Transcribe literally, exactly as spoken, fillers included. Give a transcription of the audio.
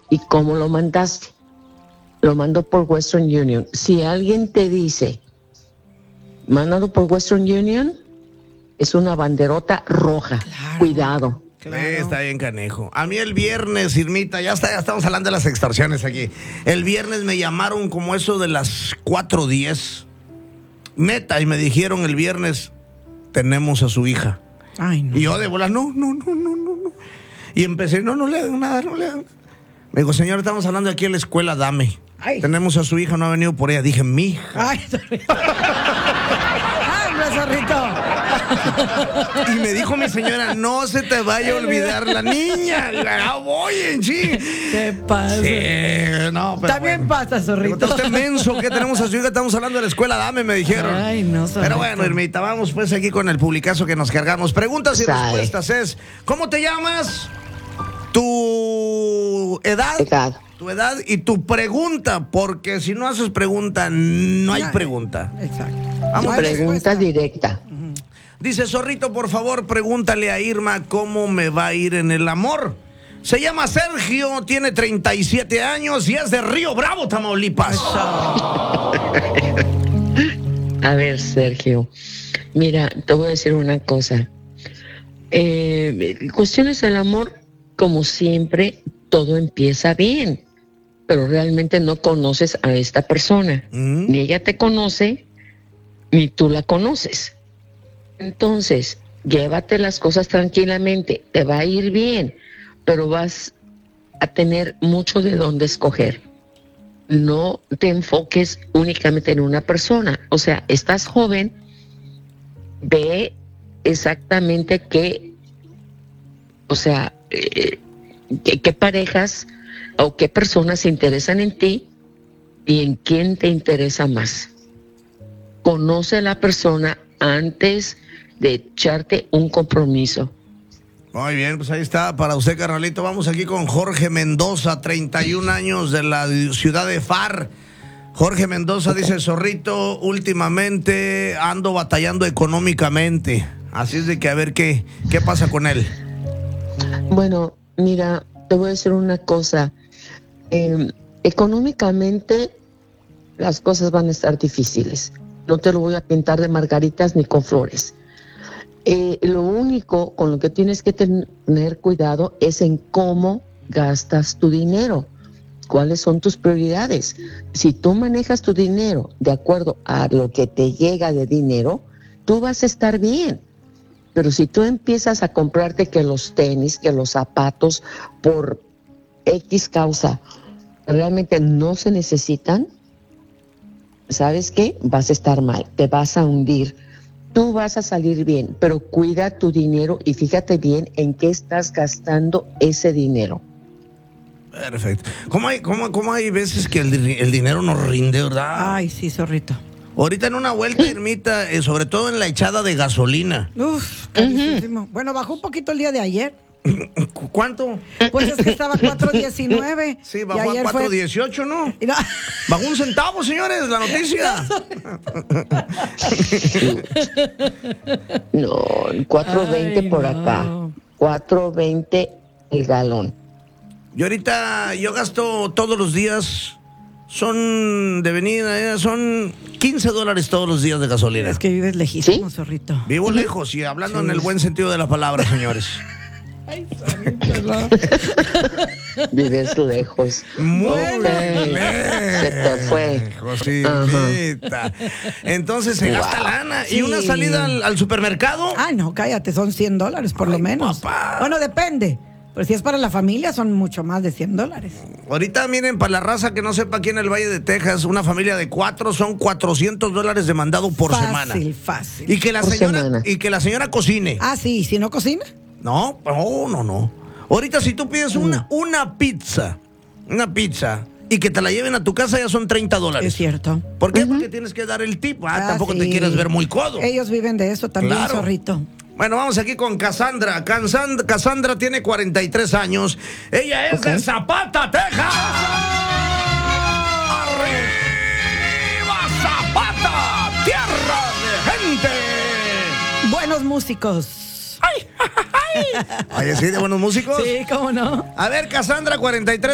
y cómo lo mandaste. Lo mandó por Western Union. Si alguien te dice, mándalo por Western Union, es una banderota roja. Claro. Cuidado. Claro. Sí, está bien canejo. A mí el viernes, Irmita, ya, está, ya estamos hablando de las extorsiones aquí. El viernes me llamaron como eso de las cuatro diez. Neta, y me dijeron el viernes, tenemos a su hija. Ay, no. Y yo de bola, no, no, no, no, no, no. Y empecé, no, no le hagan nada, no le hagan. Me dijo, señor, estamos hablando aquí en la escuela, dame. Ay. Tenemos a su hija, no ha venido por ella. Dije, mi hija. Ay, zorrito. Ay, no, zorrito. Y me dijo mi señora, no se te vaya a olvidar la niña. Ya voy en ching. ¿Qué pasa? Sí, no, pero también bueno. pasa, zorrito. Usted menso, ¿qué tenemos a su hija? Estamos hablando de la escuela, dame, me dijeron. Ay, no, zorrito. Pero bueno, Irmita, vamos pues aquí con el publicazo que nos cargamos. Preguntas y Sabe. respuestas es, ¿cómo te llamas? Tu edad. Edad. Tu edad y tu pregunta, porque si no haces pregunta, no hay Ya, pregunta. Exacto. Vamos. Pregunta directa. Dice, zorrito, por favor, pregúntale a Irma cómo me va a ir en el amor. Se llama Sergio, tiene treinta y siete años y es de Río Bravo, Tamaulipas. A ver, Sergio, mira, te voy a decir una cosa. Eh, cuestiones del amor, como siempre, todo empieza bien, pero realmente no conoces a esta persona. ¿Mm? Ni ella te conoce, ni tú la conoces. Entonces, llévate las cosas tranquilamente, te va a ir bien, pero vas a tener mucho de dónde escoger. No te enfoques únicamente en una persona. O sea, estás joven, ve exactamente qué, o sea, eh, qué, qué parejas o qué personas se interesan en ti y en quién te interesa más. Conoce a la persona antes de echarte un compromiso. Muy bien, pues ahí está, para usted, carnalito. Vamos aquí con Jorge Mendoza, treinta y un años, de la ciudad de Far. Jorge Mendoza dice, zorrito, últimamente ando batallando económicamente. Así es de que a ver qué, qué pasa con él. Bueno, mira, te voy a decir una cosa. Eh, económicamente las cosas van a estar difíciles. No te lo voy a pintar de margaritas ni con flores. Eh, lo único con lo que tienes que tener cuidado es en cómo gastas tu dinero. ¿Cuáles son tus prioridades? Si tú manejas tu dinero de acuerdo a lo que te llega de dinero, tú vas a estar bien. Pero si tú empiezas a comprarte que los tenis, que los zapatos, por X causa, realmente no se necesitan, ¿sabes qué? Vas a estar mal, te vas a hundir. Tú vas a salir bien, pero cuida tu dinero y fíjate bien en qué estás gastando ese dinero. Perfecto. ¿Cómo hay, cómo, cómo hay veces que el, el dinero nos rinde, verdad? Ay, sí, zorrito. Ahorita en una vuelta, Irmita, eh, sobre todo en la echada de gasolina. Uf, carísimo. Uh-huh. Bueno, bajó un poquito el día de ayer. ¿Cuánto? Pues es que estaba cuatro diecinueve. Sí, bajó a cuatro dieciocho, fue... ¿no? no. Bajó un centavo, señores, la noticia. No, cuatro veinte por no. Acá. cuatro veinte el galón. Yo ahorita, yo gasto todos los días, son de venida, son quince dólares todos los días de gasolina. Es que vives lejísimo, ¿sí? Zorrito. Vivo lejos y hablando sí. en el buen sentido de la palabra, señores. Ay, zorrito. Vives lejos. Muy okay. lejos. Se te fue. Josita. Entonces se wow. gasta lana. Sí. ¿Y una salida al, al supermercado? Ah, no, cállate, son cien dólares por Ay, lo menos. Papá. Bueno, depende. Pero si es para la familia, son mucho más de cien dólares. Ahorita, miren, para la raza que no sepa, aquí en el Valle de Texas, una familia de cuatro son cuatrocientos dólares de mandado por fácil, semana. Fácil, fácil. Y que la señora, y que la señora cocine. Ah, sí, si no cocina. No, no, no, no. Ahorita si tú pides una, una pizza, una pizza, y que te la lleven a tu casa, ya son treinta dólares. Es cierto. ¿Por qué? Uh-huh. Porque tienes que dar el tip. Ah, ah tampoco sí. te quieres ver muy codo. Ellos viven de eso también, claro. zorrito. Bueno, vamos aquí con Cassandra. Cassandra, Cassandra tiene cuarenta y tres años. Ella es okay. de Zapata, Texas. ¡Arriba, Zapata! ¡Tierra de gente! Buenos músicos. ¡Ay! ay. Oye, ¿sí de buenos músicos? Sí, ¿cómo no? A ver, Cassandra, cuarenta y tres